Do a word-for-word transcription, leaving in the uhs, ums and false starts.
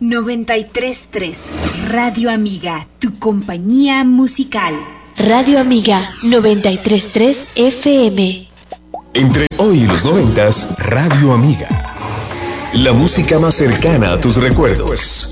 noventa y tres punto tres Radio Amiga, tu compañía musical. Radio Amiga noventa y tres punto tres F M. Entre hoy y los noventas, Radio Amiga. La música más cercana a tus recuerdos.